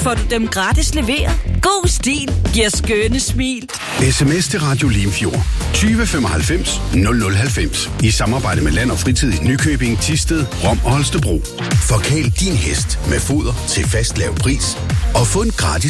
får du dem gratis leveret. God stil giver skønne smil. SMS til Radio Limfjord 20 95 0090 i samarbejde med Land og Fritid i Nykøbing, Thisted, Rom og Holstebro. Forkæl din hest med foder til fast lav pris og få en gratis